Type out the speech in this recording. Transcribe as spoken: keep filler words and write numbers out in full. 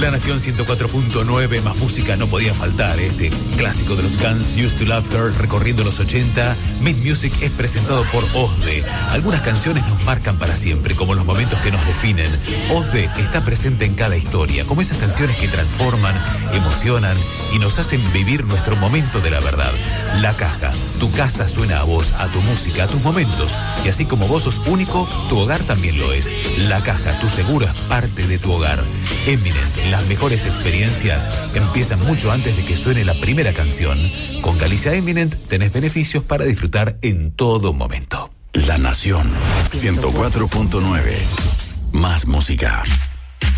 La Nación ciento cuatro punto nueve, más música no podía faltar. Este clásico de los Guns, Used to Love Her, recorriendo los ochenta. Made Music es presentado por Osde. Algunas canciones nos marcan para siempre, como los momentos que nos definen. Osde está presente en cada historia, como esas canciones que transforman, emocionan y nos hacen vivir nuestro momento de la verdad. La Caja, tu casa suena a vos, a tu música, a tus momentos. Y así como vos sos único, tu hogar también lo es. La Caja, tu seguro es parte de tu hogar. Eminent, las mejores experiencias empiezan mucho antes de que suene la primera canción. Con Galicia Eminent tenés beneficios para disfrutar en todo momento. La Nación ciento cuatro punto nueve. Más música.